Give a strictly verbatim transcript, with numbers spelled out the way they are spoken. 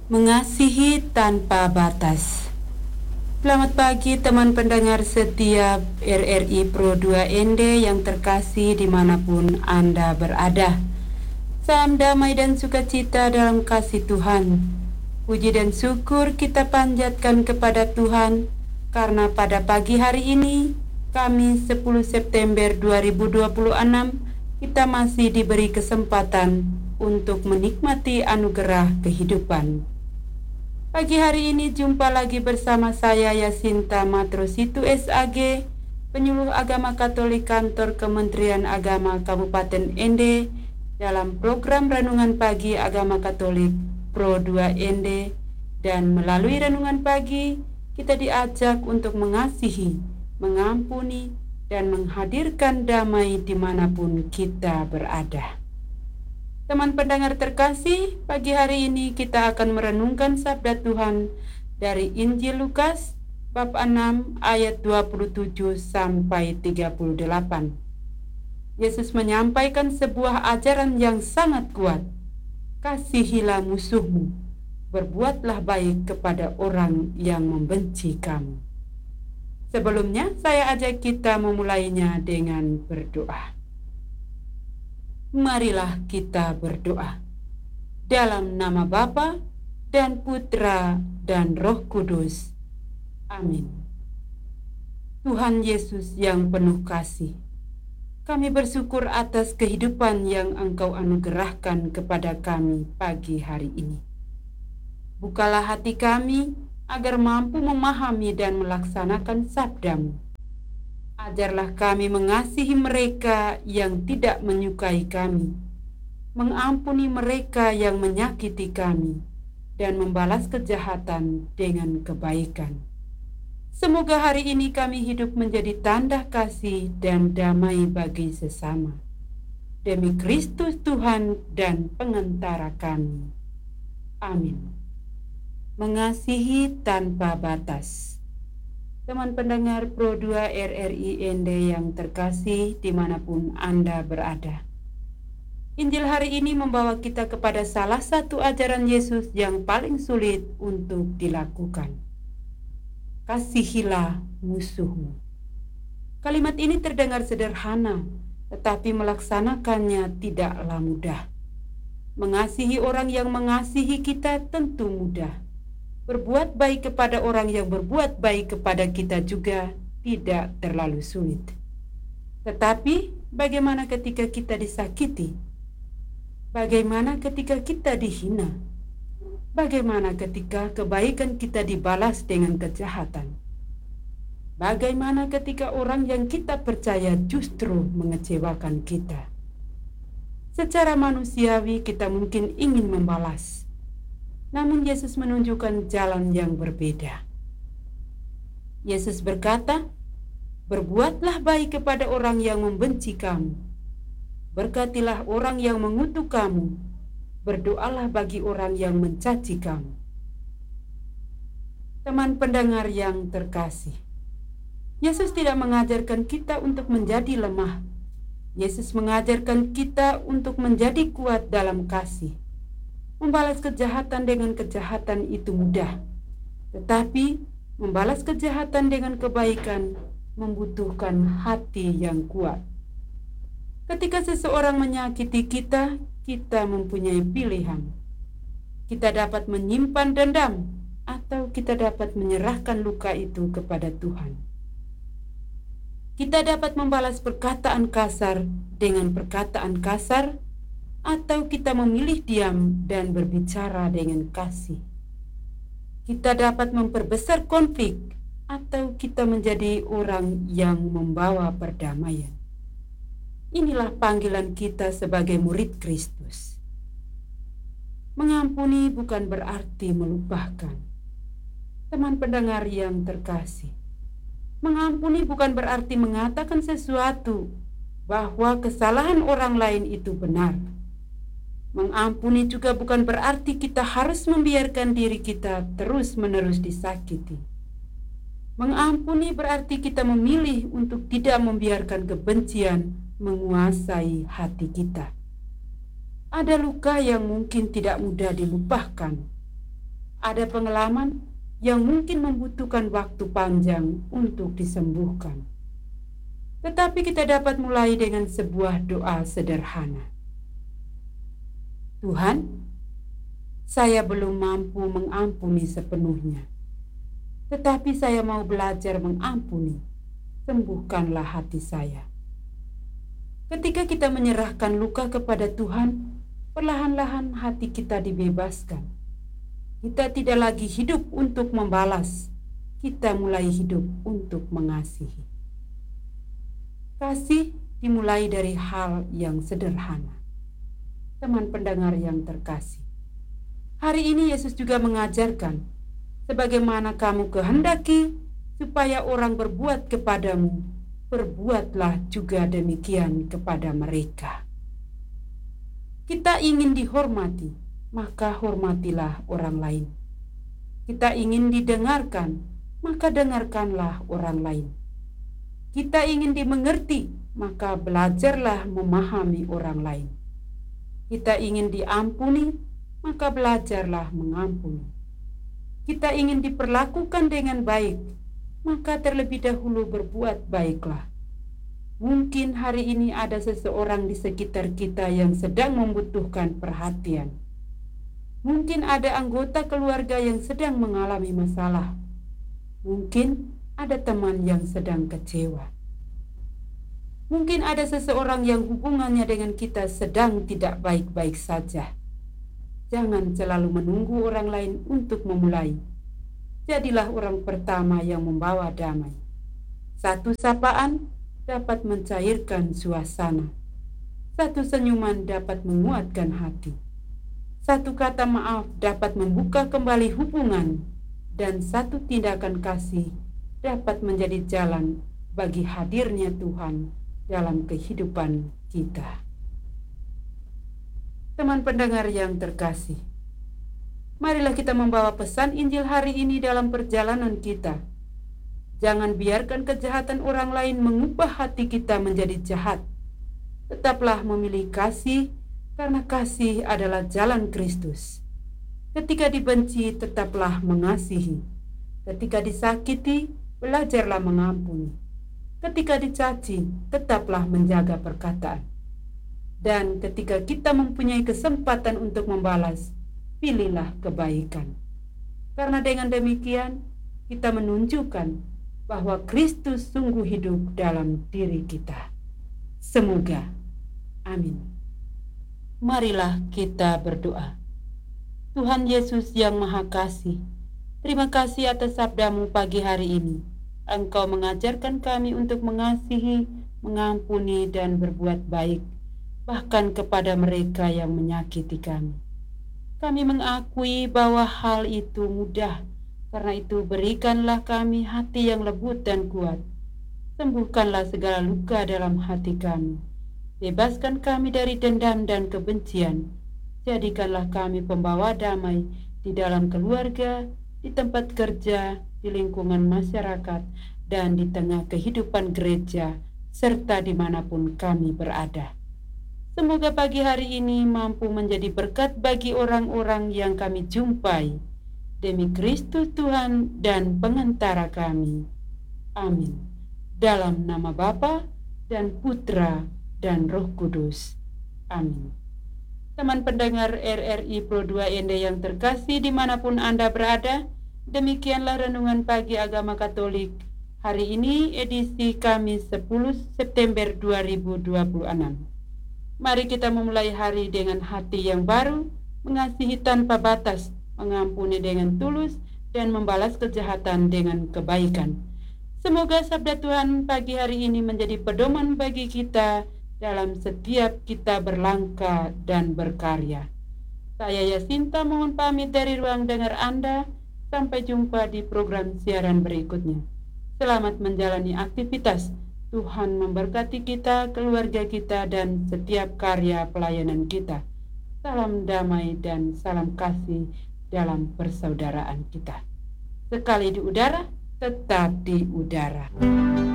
Mengasihi tanpa batas. Selamat pagi teman pendengar setiap R R I Pro dua N D yang terkasih dimanapun Anda berada. Salam damai dan sukacita dalam kasih Tuhan. Puji dan syukur kita panjatkan kepada Tuhan karena pada pagi hari ini, Kamis sepuluh September dua ribu dua puluh enam, kita masih diberi kesempatan untuk menikmati anugerah kehidupan. Pagi hari ini jumpa lagi bersama saya Yasinta Matrositu S A G, penyuluh agama Katolik kantor Kementerian Agama Kabupaten N D dalam program Renungan Pagi Agama Katolik Pro dua N D, dan melalui Renungan Pagi kita diajak untuk mengasihi, mengampuni, dan menghadirkan damai dimanapun kita berada. Teman pendengar terkasih, pagi hari ini kita akan merenungkan sabda Tuhan dari Injil Lukas bab enam ayat dua puluh tujuh sampai tiga puluh delapan. Yesus menyampaikan sebuah ajaran yang sangat kuat. Kasihilah musuhmu, berbuatlah baik kepada orang yang membenci kamu. Sebelumnya, saya ajak kita memulainya dengan berdoa. Marilah kita berdoa. Dalam nama Bapa dan Putra dan Roh Kudus. Amin. Tuhan Yesus yang penuh kasih, kami bersyukur atas kehidupan yang Engkau anugerahkan kepada kami pagi hari ini. Bukalah hati kami agar mampu memahami dan melaksanakan sabda-Mu. Ajarlah kami mengasihi mereka yang tidak menyukai kami, mengampuni mereka yang menyakiti kami, dan membalas kejahatan dengan kebaikan. Semoga hari ini kami hidup menjadi tanda kasih dan damai bagi sesama. Demi Kristus Tuhan dan pengantara kami. Amin. Mengasihi tanpa batas. Teman pendengar Pro dua R R I N D yang terkasih dimanapun Anda berada. Injil hari ini membawa kita kepada salah satu ajaran Yesus yang paling sulit untuk dilakukan. Kasihilah musuhmu. Kalimat ini terdengar sederhana, tetapi melaksanakannya tidaklah mudah. Mengasihi orang yang mengasihi kita tentu mudah. Berbuat baik kepada orang yang berbuat baik kepada kita juga tidak terlalu sulit. Tetapi bagaimana ketika kita disakiti? Bagaimana ketika kita dihina? Bagaimana ketika kebaikan kita dibalas dengan kejahatan? Bagaimana ketika orang yang kita percaya justru mengecewakan kita? Secara manusiawi kita mungkin ingin membalas, namun Yesus menunjukkan jalan yang berbeda. Yesus berkata, "Berbuatlah baik kepada orang yang membenci kamu. Berkatilah orang yang mengutuk kamu. Berdoalah bagi orang yang mencaci kamu." Teman pendengar yang terkasih, Yesus tidak mengajarkan kita untuk menjadi lemah. Yesus mengajarkan kita untuk menjadi kuat dalam kasih. Membalas kejahatan dengan kejahatan itu mudah, tetapi membalas kejahatan dengan kebaikan membutuhkan hati yang kuat. Ketika seseorang menyakiti kita, kita mempunyai pilihan. Kita dapat menyimpan dendam atau kita dapat menyerahkan luka itu kepada Tuhan. Kita dapat membalas perkataan kasar dengan perkataan kasar, atau kita memilih diam dan berbicara dengan kasih. Kita dapat memperbesar konflik, atau kita menjadi orang yang membawa perdamaian. Inilah panggilan kita sebagai murid Kristus. Mengampuni bukan berarti melupakan. Teman pendengar yang terkasih, mengampuni bukan berarti mengatakan sesuatu bahwa kesalahan orang lain itu benar. Mengampuni juga bukan berarti kita harus membiarkan diri kita terus-menerus disakiti. Mengampuni berarti kita memilih untuk tidak membiarkan kebencian menguasai hati kita. Ada luka yang mungkin tidak mudah dilupakan. Ada pengalaman yang mungkin membutuhkan waktu panjang untuk disembuhkan. Tetapi kita dapat mulai dengan sebuah doa sederhana. Tuhan, saya belum mampu mengampuni sepenuhnya, tetapi saya mau belajar mengampuni. Sembuhkanlah hati saya. Ketika kita menyerahkan luka kepada Tuhan, perlahan-lahan hati kita dibebaskan. Kita tidak lagi hidup untuk membalas, kita mulai hidup untuk mengasihi. Kasih dimulai dari hal yang sederhana. Teman pendengar yang terkasih, hari ini Yesus juga mengajarkan, sebagaimana kamu kehendaki supaya orang berbuat kepadamu, berbuatlah juga demikian kepada mereka. Kita ingin dihormati, maka hormatilah orang lain. Kita ingin didengarkan, maka dengarkanlah orang lain. Kita ingin dimengerti, maka belajarlah memahami orang lain. Kita ingin diampuni, maka belajarlah mengampuni. Kita ingin diperlakukan dengan baik, maka terlebih dahulu berbuat baiklah. Mungkin hari ini ada seseorang di sekitar kita yang sedang membutuhkan perhatian. Mungkin ada anggota keluarga yang sedang mengalami masalah. Mungkin ada teman yang sedang kecewa. Mungkin ada seseorang yang hubungannya dengan kita sedang tidak baik-baik saja. Jangan selalu menunggu orang lain untuk memulai. Jadilah orang pertama yang membawa damai. Satu sapaan dapat mencairkan suasana. Satu senyuman dapat menguatkan hati. Satu kata maaf dapat membuka kembali hubungan. Dan satu tindakan kasih dapat menjadi jalan bagi hadirnya Tuhan dalam kehidupan kita. Teman pendengar yang terkasih, marilah kita membawa pesan Injil hari ini dalam perjalanan kita. Jangan biarkan kejahatan orang lain mengubah hati kita menjadi jahat. Tetaplah memilih kasih, karena kasih adalah jalan Kristus. Ketika dibenci, tetaplah mengasihi. Ketika disakiti, belajarlah mengampuni. Ketika dicaci, tetaplah menjaga perkataan. Dan ketika kita mempunyai kesempatan untuk membalas, pilihlah kebaikan. Karena dengan demikian, kita menunjukkan bahwa Kristus sungguh hidup dalam diri kita. Semoga. Amin. Marilah kita berdoa. Tuhan Yesus yang Maha Kasih, terima kasih atas sabdamu pagi hari ini. Engkau mengajarkan kami untuk mengasihi, mengampuni, dan berbuat baik, bahkan kepada mereka yang menyakiti kami. Kami mengakui bahwa hal itu mudah, karena itu berikanlah kami hati yang lembut dan kuat. Sembuhkanlah segala luka dalam hati kami. Bebaskan kami dari dendam dan kebencian. Jadikanlah kami pembawa damai di dalam keluarga, di tempat kerja, di lingkungan masyarakat, dan di tengah kehidupan gereja, serta dimanapun kami berada. Semoga pagi hari ini mampu menjadi berkat bagi orang-orang yang kami jumpai. Demi Kristus Tuhan dan Pengantara kami. Amin. Dalam nama Bapa dan Putra dan Roh Kudus. Amin. Teman pendengar R R I Pro dua N D yang terkasih dimanapun Anda berada, demikianlah Renungan Pagi Agama Katolik hari ini edisi Kamis sepuluh September dua ribu dua puluh enam. Mari kita memulai hari dengan hati yang baru, mengasihi tanpa batas, mengampuni dengan tulus, dan membalas kejahatan dengan kebaikan. Semoga sabda Tuhan pagi hari ini menjadi pedoman bagi kita dalam setiap kita berlangkah dan berkarya. Saya Yasinta mohon pamit dari ruang dengar Anda. Sampai jumpa di program siaran berikutnya. Selamat menjalani aktivitas. Tuhan memberkati kita, keluarga kita, dan setiap karya pelayanan kita. Salam damai dan salam kasih dalam persaudaraan kita. Sekali di udara, tetap di udara.